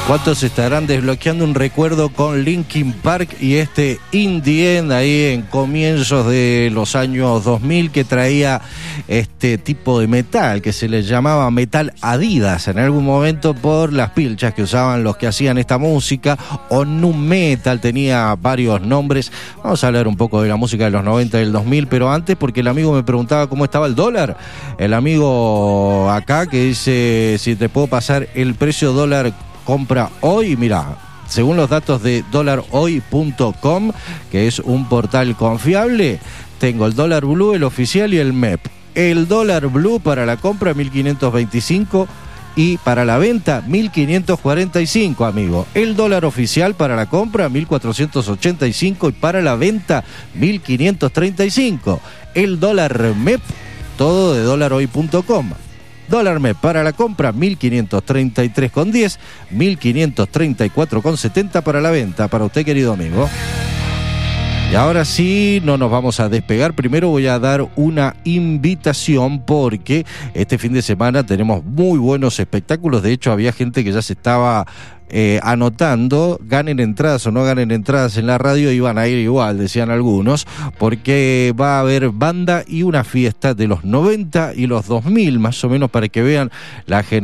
¿Cuántos estarán desbloqueando un recuerdo con Linkin Park y este In the End ahí en comienzos de los años 2000 que traía este tipo de metal que se les llamaba metal Adidas en algún momento por las pilchas que usaban los que hacían esta música, o nu metal, tenía varios nombres. Vamos a hablar un poco de la música de los 90 y del 2000, pero antes, porque el amigo me preguntaba cómo estaba el dólar, el amigo acá que dice si te puedo pasar el precio dólar compra hoy. Mira, según los datos de dolarhoy.com, que es un portal confiable, tengo el dólar blue, el oficial y el MEP. El dólar blue para la compra 1525 y para la venta 1545, amigo. El dólar oficial para la compra 1485 y para la venta 1535. El dólar MEP, todo de dolarhoy.com. Dólar MEP para la compra 1533,10, 1534,70 para la venta, para usted, querido amigo. Y ahora sí, no nos vamos a despegar. Primero voy a dar una invitación porque este fin de semana tenemos muy buenos espectáculos. De hecho, había gente que ya se estaba anotando, ganen entradas o no ganen entradas en la radio, iban a ir igual, decían algunos, porque va a haber banda y una fiesta de los 90 y los 2000, más o menos, para que vean la generación